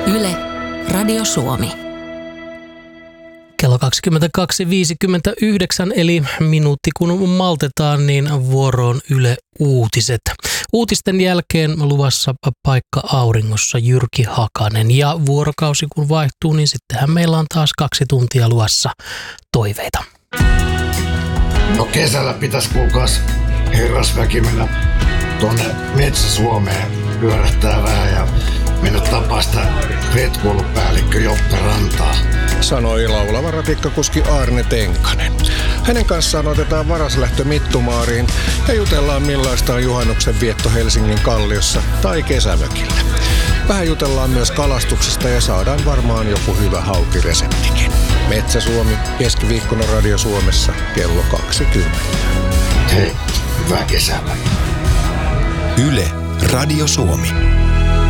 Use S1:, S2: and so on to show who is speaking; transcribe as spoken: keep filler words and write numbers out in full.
S1: Yle, Radio Suomi.
S2: Kello kaksikymmentäkaksi viisikymmentäyhdeksän, eli minuutti kun maltetaan, niin vuoroon Yle Uutiset. Uutisten jälkeen luvassa paikka auringossa Jyrki Hakanen, ja vuorokausi kun vaihtuu, niin sittenhän meillä on taas kaksi tuntia luvassa toiveita.
S3: No kesällä pitäisi kuulkaas herrasväki mennä tuonne Metsä-Suomeen pyörähtää vähän ja mennä tapaa sitä retkoulupäällikkö Joppe Rantaa,
S4: sanoi laulava ratikkakuski Aarne Tenkanen. Hänen kanssaan otetaan varaslähtö Mittumaariin ja jutellaan millaista on juhannuksen vietto Helsingin Kalliossa tai kesämökillä. Vähän jutellaan myös kalastuksesta ja saadaan varmaan joku hyvä haukireseptikin. Metsä-Suomi keskiviikkona Radio Suomessa kello kaksikymmentä.
S3: Hei, hyvää kesää.
S5: Yle Radio Suomi.